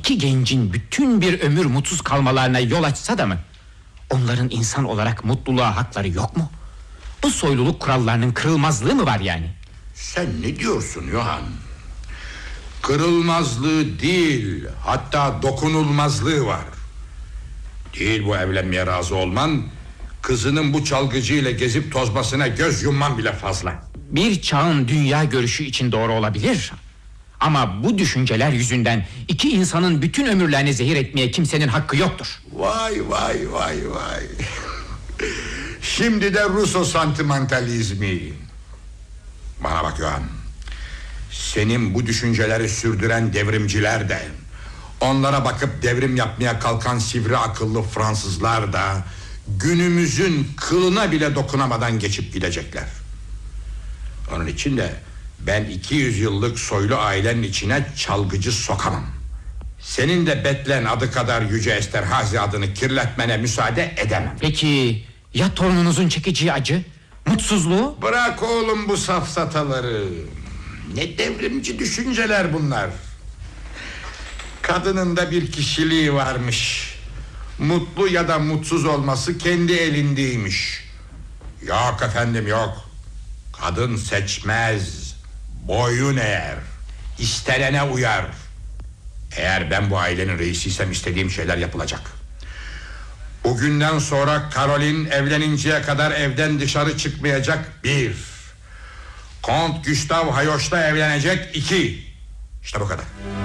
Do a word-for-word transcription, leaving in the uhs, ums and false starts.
iki gencin bütün bir ömür mutsuz kalmalarına yol açsa da mı? Onların insan olarak mutluluğa hakları yok mu? Bu soyluluk kurallarının kırılmazlığı mı var yani? Sen ne diyorsun Johann? Kırılmazlığı değil, hatta dokunulmazlığı var. Değil bu evlenmeye razı olman, kızının bu çalgıcıyla gezip tozmasına göz yumman bile fazla. Bir çağın dünya görüşü için doğru olabilir. Ama bu düşünceler yüzünden iki insanın bütün ömürlerini zehir etmeye kimsenin hakkı yoktur. Vay vay vay vay. Şimdi de Russo sentimentalizmi. Bana bak Johann, senin bu düşünceleri sürdüren devrimciler de, onlara bakıp devrim yapmaya kalkan sivri akıllı Fransızlar da günümüzün kılına bile dokunamadan geçip gidecekler. Onun için de ben iki yüz yıllık soylu ailenin içine çalgıcı sokamam. Senin de Betlen adı kadar Yüce Esterhazy adını kirletmene müsaade edemem. Peki ya torununuzun çekeceği acı, mutsuzluğu? Bırak oğlum bu safsataları. Ne devrimci düşünceler bunlar. Kadının da bir kişiliği varmış. Mutlu ya da mutsuz olması kendi elindeymiş. Yok efendim, yok. Kadın seçmez, boyun eğer, istenene uyar. Eğer ben bu ailenin reisiysem istediğim şeyler yapılacak. Bugünden sonra Caroline evleninceye kadar evden dışarı çıkmayacak, bir. Kont Gustav Hayoş'la evlenecek, iki. İşte bu kadar.